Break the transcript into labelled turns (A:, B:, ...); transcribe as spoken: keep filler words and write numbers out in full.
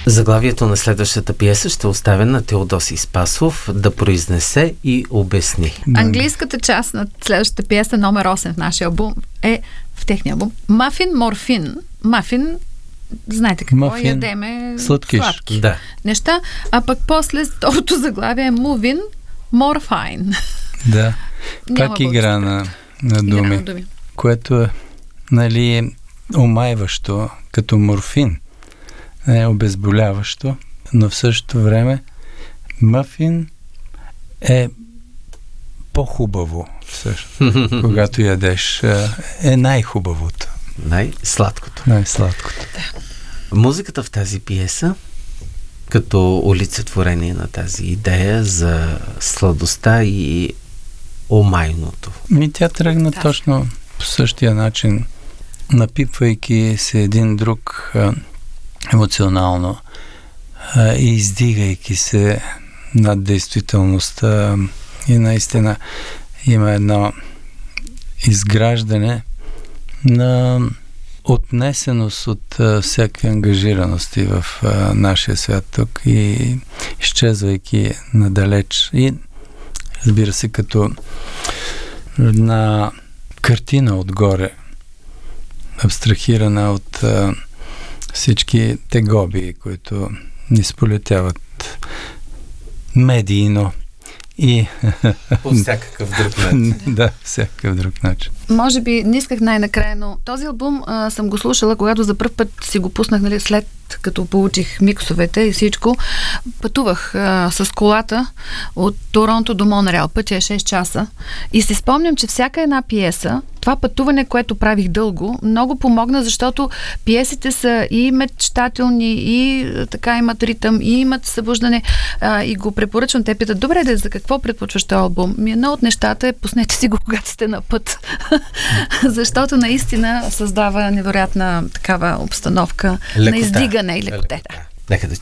A: Заглавието на следващата пиеса ще оставя на Теодосий Спасов да произнесе и обясни.
B: Английската част на следващата пиеса, номер осем в нашия албум, е в техния албум Мафин Морфин. Мафин, знаете какво?
C: Мафин,
B: ядеме
C: сладкиш.
B: сладки
A: Да.
B: неща, а пък после второто заглавие е Moving Morphine.
C: Да.
B: Няма
C: Пак игра на, на
B: Игра
C: думи,
B: на думи.
C: което е, нали, омайващо, като морфин. Не е обезболяващо, но в същото време мафин е по-хубаво, също. Когато ядеш, е най-хубавото.
A: Най-сладкото.
C: Най-сладкото.
A: Музиката в тази пиеса, като олицетворение на тази идея за сладостта и омайното.
C: Ми тя тръгна
B: Да.
C: точно по същия начин, напипвайки се един друг а, емоционално а, и издигайки се над действителността, и наистина има едно изграждане на отнесеност от а, всякакви ангажираности в а, нашия свят тук и изчезвайки надалеч. И разбира се, като една картина отгоре, абстрахирана от а, всички тегоби, които ни сполетяват медийно и
A: По всякакъв друг начин.
C: да, всякакъв друг начин.
B: Може би не исках най-накрая, но този албум а, съм го слушала, когато за първ път си го пуснах, нали, след като получих миксовете и всичко. Пътувах а, с колата от Торонто до Монреал. Пътя е шест часа. И си спомням, че всяка една пиеса, това пътуване, което правих дълго, много помогна, защото пиесите са и мечтателни, и така имат ритъм, и имат събуждане. А, и го препоръчвам. Те питат, добре, де, за какво препоръчваш този албум? Ми едно от нещата е, пуснете си го, когато сте на път. Защото наистина създава невероятна такава обстановка
A: Лекота.
B: на издигане и лекота.
A: Нека да